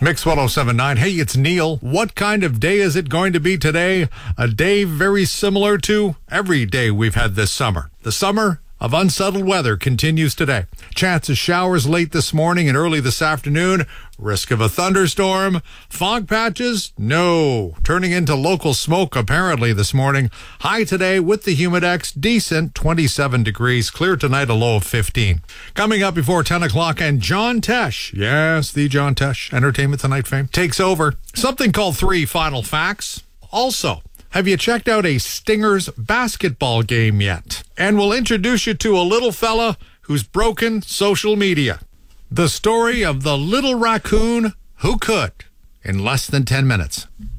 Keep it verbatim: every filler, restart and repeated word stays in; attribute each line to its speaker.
Speaker 1: Mix one oh seven point nine. Hey, it's Neil. What kind of day is it going to be today? A day very similar to every day we've had this summer. The summer of unsettled weather continues today. Chance of showers late this morning and early this afternoon. Risk of a thunderstorm. Fog patches? No. Turning into local smoke apparently this morning. High today with the Humidex, decent, twenty-seven degrees. Clear tonight, a low of fifteen. Coming up before ten o'clock, and John Tesh, yes, the John Tesh, Entertainment Tonight fame, takes over. Something called Three Final Facts. Also, have you checked out a Stingers basketball game yet? And we'll introduce you to a little fella who's broken social media. The story of the little raccoon who could in less than ten minutes.